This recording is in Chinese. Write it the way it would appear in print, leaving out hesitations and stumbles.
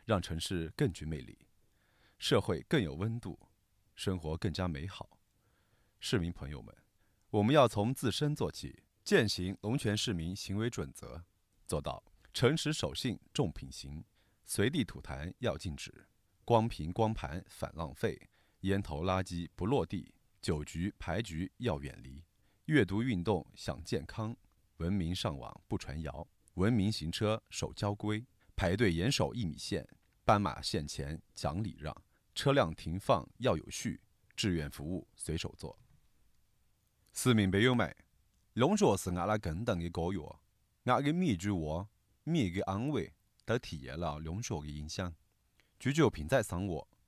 让城市更具魅力，社会更有温度，生活更加美好。市民朋友们，我们要从自身做起，践行龙泉市民行为准则，做到诚实守信重品行，随地吐痰要禁止，光瓶光盘反浪费，烟头垃圾不落地，酒局牌局要远离，阅读运动想健康，文明上网不传谣，文明行车守交规，排队严守1米线，斑马线前讲礼让，车辆停放要有序，志愿服务随手做。市民朋友们，龙泉是阿拉更大的家园，我的每句话、每个安慰都体现了龙泉的影响。追求平在生活，